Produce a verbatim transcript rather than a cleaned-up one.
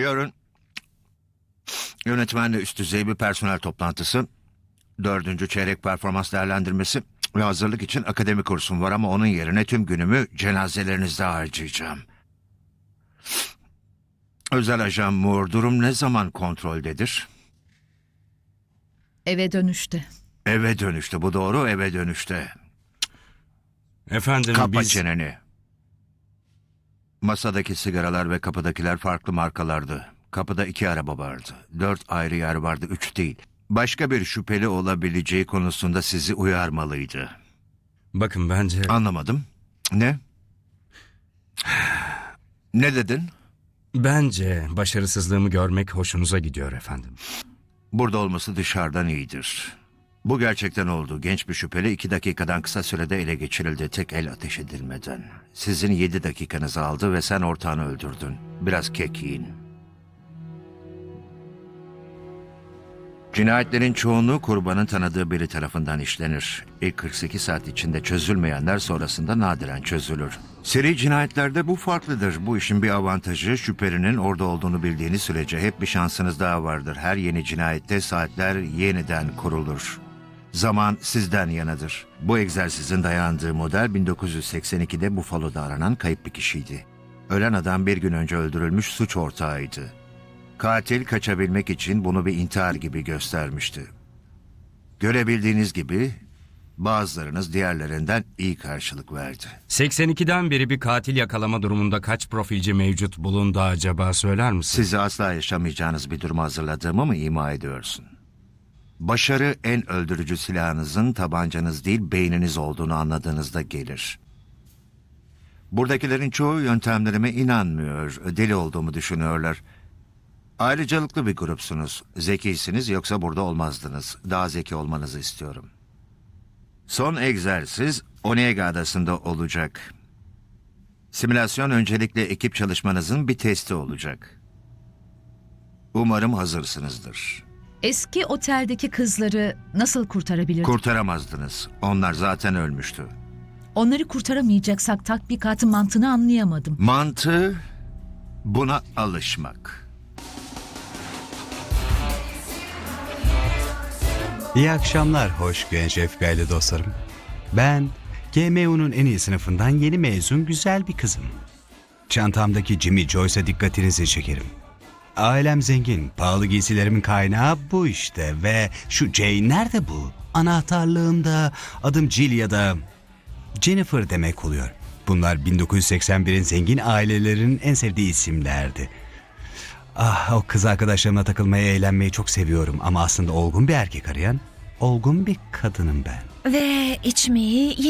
Yarın yönetmenle üst düzey bir personel toplantısı, dördüncü çeyrek performans değerlendirmesi ve hazırlık için akademi kursum var ama onun yerine tüm günümü cenazelerinizde harcayacağım. Özel ajan Moore, durum ne zaman kontroldedir? Eve dönüşte. Eve dönüşte, bu doğru, eve dönüşte. Efendim Kapa biz... çeneni. Masadaki sigaralar ve kapıdakiler farklı markalardı. Kapıda iki araba vardı. Dört ayrı yer vardı, üç değil. Başka bir şüpheli olabileceği konusunda sizi uyarmalıydı. Bakın bence... Anlamadım. Ne? Ne dedin? Bence başarısızlığımı görmek hoşunuza gidiyor efendim. Burada olması dışarıdan iyidir. Bu gerçekten oldu. Genç bir şüpheli iki dakikadan kısa sürede ele geçirildi, tek el ateş edilmeden. Sizin yedi dakikanızı aldı ve sen ortağını öldürdün. Biraz kek yiyin. Cinayetlerin çoğunluğu kurbanın tanıdığı biri tarafından işlenir. İlk kırk sekiz saat içinde çözülmeyenler sonrasında nadiren çözülür. Seri cinayetlerde bu farklıdır. Bu işin bir avantajı, şüphelinin orada olduğunu bildiğiniz sürece hep bir şansınız daha vardır. Her yeni cinayette saatler yeniden kurulur. Zaman sizden yanadır. Bu egzersizin dayandığı model bin dokuz yüz seksen ikide Buffalo'da aranan kayıp bir kişiydi. Ölen adam bir gün önce öldürülmüş suç ortağıydı. Katil kaçabilmek için bunu bir intihar gibi göstermişti. Görebildiğiniz gibi bazılarınız diğerlerinden iyi karşılık verdi. seksen ikiden beri bir katil yakalama durumunda kaç profilci mevcut bulundu acaba, söyler misin? Sizi asla yaşamayacağınız bir duruma hazırladığımı mı ima ediyorsun? Başarı en öldürücü silahınızın tabancanız değil beyniniz olduğunu anladığınızda gelir. Buradakilerin çoğu yöntemlerime inanmıyor, deli olduğumu düşünüyorlar. Ayrıcalıklı bir grupsunuz. Zekisiniz, yoksa burada olmazdınız. Daha zeki olmanızı istiyorum. Son egzersiz Onega Adası'nda olacak. Simülasyon öncelikle ekip çalışmanızın bir testi olacak. Umarım hazırsınızdır. Eski oteldeki kızları nasıl kurtarabilirdik? Kurtaramazdınız. Onlar zaten ölmüştü. Onları kurtaramayacaksak tatbikatın mantığını anlayamadım. Mantığı buna alışmak. İyi akşamlar hoş genç F B I'li dostlarım. Ben G M U'nun en iyi sınıfından yeni mezun güzel bir kızım. Çantamdaki Jimmy Joyce'a dikkatinizi çekerim. Ailem zengin, pahalı giysilerimin kaynağı bu işte ve şu Jane nerede bu? Anahtarlığımda adım Jill ya da Jennifer demek oluyor. Bunlar bin dokuz yüz seksen birin zengin ailelerinin en sevdiği isimlerdi. Ah, o kız arkadaşlarımla takılmayı, eğlenmeyi çok seviyorum ama aslında olgun bir erkek arayan olgun bir kadınım ben. Ve içmeyi